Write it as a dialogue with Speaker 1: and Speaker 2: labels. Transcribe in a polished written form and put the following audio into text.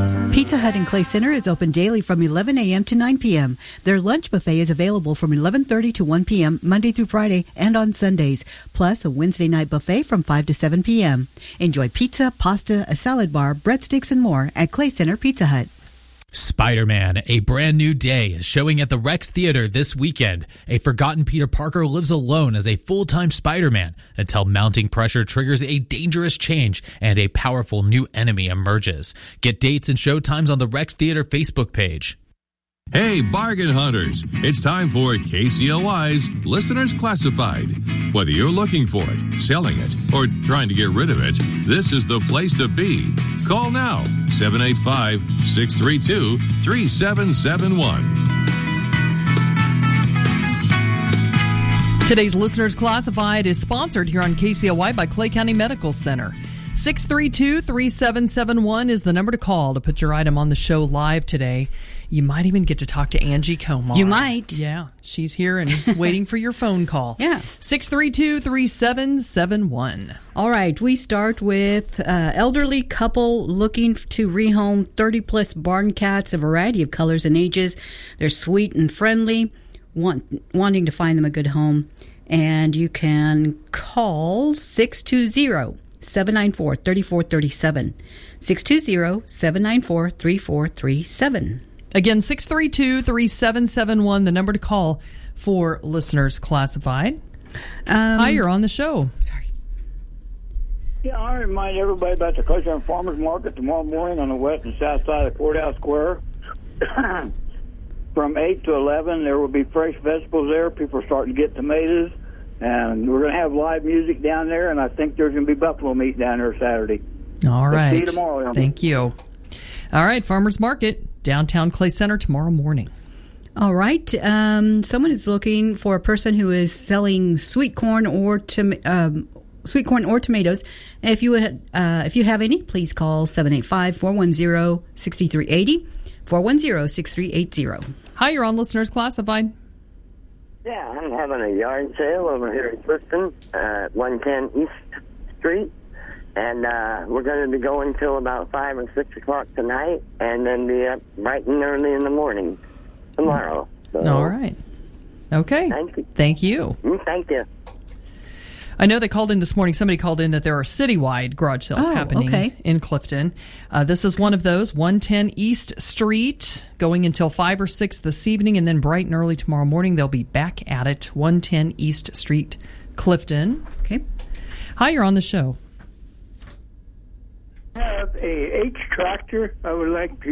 Speaker 1: Pizza Hut in Clay Center is open daily from 11 a.m. to 9 p.m. Their lunch buffet is available from 11:30 to 1 p.m. Monday through Friday and on Sundays, plus a Wednesday night buffet from 5 to 7 p.m. Enjoy pizza, pasta, a salad bar, breadsticks, and more at Clay Center Pizza Hut.
Speaker 2: Spider-Man: A Brand New Day is showing at the Rex Theater this weekend. A forgotten Peter Parker lives alone as a full-time Spider-Man until mounting pressure triggers a dangerous change and a powerful new enemy emerges. Get dates and show times on the Rex Theater Facebook page.
Speaker 3: Hey, bargain hunters, it's time for KCLY's Listeners Classified. Whether you're looking for it, selling it, or trying to get rid of it, this is the place to be. Call now, 785-632-3771.
Speaker 4: Today's Listeners Classified is sponsored here on KCLY by Clay County Medical Center. 632-3771 is the number to call to put your item on the show live today. You might even get to talk to Angie Comar.
Speaker 1: You might.
Speaker 4: Yeah, she's here and waiting for your phone call.
Speaker 1: Yeah.
Speaker 4: 632-3771.
Speaker 1: All right, we start with elderly couple looking to rehome 30-plus barn cats, a variety of colors and ages. They're sweet and friendly, wanting to find them a good home. And you can call 620-794-3437. 620-794-3437.
Speaker 4: Again, 632-3771, the number to call for Listeners Classified. Hi, you're on the show.
Speaker 1: Sorry.
Speaker 5: Yeah, I remind everybody about the Clay County Farmers Market tomorrow morning on the west and south side of Courthouse Square. From 8 to 11, there will be fresh vegetables there. People are starting to get tomatoes. And we're going to have live music down there, and I think there's going to be buffalo meat down there Saturday.
Speaker 4: All right.
Speaker 5: See you tomorrow.
Speaker 4: Thank you. All right, Farmers Market, downtown Clay Center tomorrow morning.
Speaker 1: All right. Someone is looking for a person who is selling sweet corn or tomatoes. If you have any, please call 785-410-6380, 410-6380.
Speaker 4: Hi, you're on Listeners Classified.
Speaker 6: Yeah, I'm having a yard sale over here in Clifton at 110 East Street. And we're going to be going till about 5 or 6 o'clock tonight, and then be up bright and early in the morning tomorrow. So,
Speaker 4: all right. Okay.
Speaker 6: Thank you.
Speaker 4: Thank you.
Speaker 6: Thank you.
Speaker 4: I know they called in this morning. Somebody called in that there are citywide garage sales happening in Clifton. This is one of those, 110 East Street, going until 5 or 6 this evening, and then bright and early tomorrow morning. They'll be back at it, 110 East Street, Clifton.
Speaker 1: Okay.
Speaker 4: Hi, you're on the show.
Speaker 5: I have a H tractor I would like to